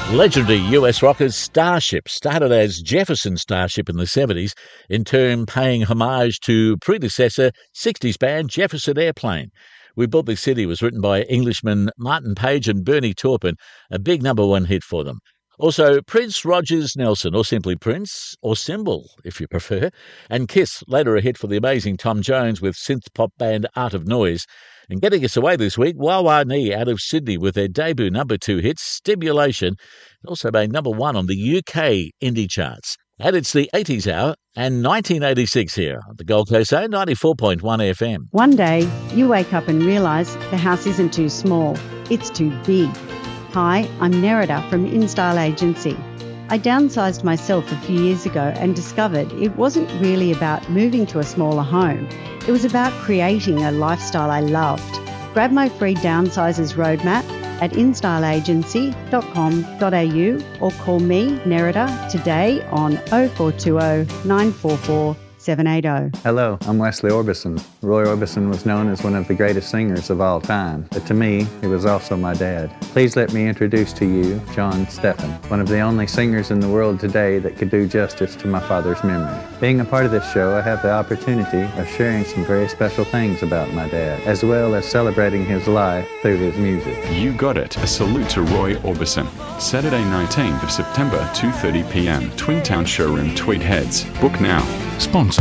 Legendary US rockers Starship started as Jefferson Starship in the 70s, in turn paying homage to predecessor 60s band Jefferson Airplane. We Built This City was written by Englishmen Martin Page and Bernie Taupin, a big #1 hit for them. Also, Prince Rogers Nelson, or simply Prince, or Symbol, if you prefer, and Kiss, later a hit for the amazing Tom Jones with synth-pop band Art of Noise. And getting us away this week, Wah Wah Nee out of Sydney with their debut #2 hit, Stimulation, also being #1 on the UK indie charts. And it's the 80s hour and 1986 here on the Gold Coast Zone, 94.1 FM. One day, you wake up and realise the house isn't too small, it's too big. Hi, I'm Nerida from InStyle Agency. I downsized myself a few years ago and discovered it wasn't really about moving to a smaller home. It was about creating a lifestyle I loved. Grab my free Downsizers Roadmap at instyleagency.com.au or call me, Nerida, today on 0420 944 780. Hello, I'm Wesley Orbison. Roy Orbison was known as one of the greatest singers of all time, but to me, he was also my dad. Please let me introduce to you John Steffen, one of the only singers in the world today that could do justice to my father's memory. Being a part of this show, I have the opportunity of sharing some very special things about my dad, as well as celebrating his life through his music. You got it. A salute to Roy Orbison. Saturday 19th of September, 2:30 p.m. Twin Town Showroom, Tweed Heads. Book now. Sponsor